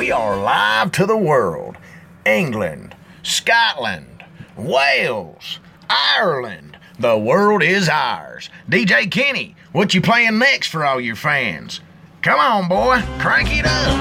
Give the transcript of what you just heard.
we are live to the world. England, Scotland, Wales, Ireland. The world is ours. DJ Kenny, what you playing next for all your fans? Come on, boy, crank it up.